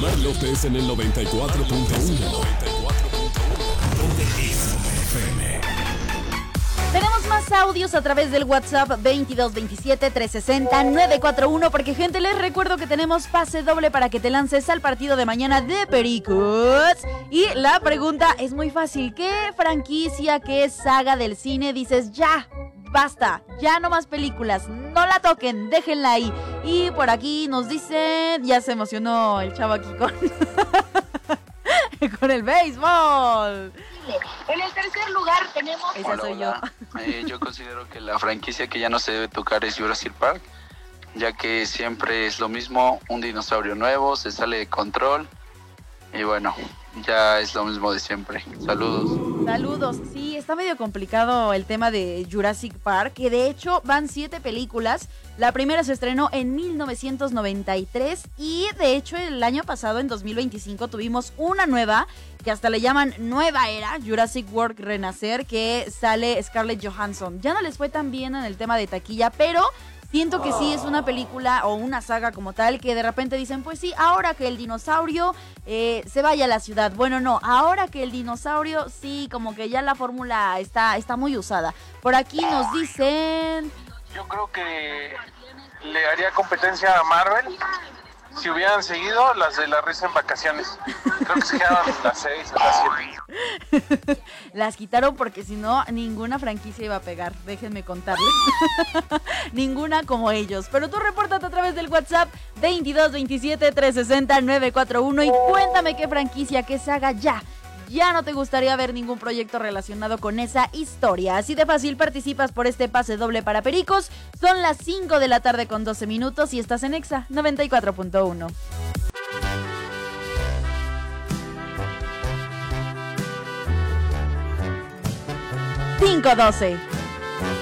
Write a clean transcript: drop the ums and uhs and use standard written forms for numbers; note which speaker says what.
Speaker 1: Omar López en el 94.1.
Speaker 2: Tenemos más audios a través del WhatsApp 2227-360-941 porque, gente, les recuerdo que tenemos pase doble para que te lances al partido de mañana de Pericos. Y la pregunta es muy fácil. ¿Qué franquicia, qué saga del cine dices ya? Basta, ya no más películas, no la toquen, déjenla ahí. Y por aquí nos dicen, ya se emocionó el chavo aquí con el béisbol.
Speaker 3: En el tercer lugar tenemos...
Speaker 2: Esa soy yo.
Speaker 4: Yo considero que la franquicia que ya no se debe tocar es Jurassic Park, ya que siempre es lo mismo, un dinosaurio nuevo, se sale de control y bueno, ya es lo mismo de siempre. Saludos.
Speaker 2: Saludos. Sí, está medio complicado el tema de Jurassic Park, que de hecho van 7 películas. La primera se estrenó en 1993 y de hecho el año pasado, en 2025, tuvimos una nueva que hasta le llaman Nueva Era, Jurassic World Renacer, que sale Scarlett Johansson. Ya no les fue tan bien en el tema de taquilla, pero siento que sí es una película o una saga como tal que de repente dicen, pues sí, ahora que el dinosaurio se vaya a la ciudad. Bueno, no, ahora que el dinosaurio sí, como que ya la fórmula está muy usada. Por aquí nos dicen...
Speaker 5: Yo creo que le haría competencia a Marvel si hubieran seguido las de La Risa en Vacaciones. Creo que se quedaban las 6 o las 7.
Speaker 2: Las quitaron porque si no, ninguna franquicia iba a pegar. Déjenme contarles. Ninguna como ellos. Pero tú repórtate a través del WhatsApp 2227-360-941 y cuéntame qué franquicia, qué saga ya no te gustaría ver ningún proyecto relacionado con esa historia. Así de fácil participas por este pase doble para Pericos. Son las 5 de la tarde con 12 minutos y estás en Exa 94.1. 5:12.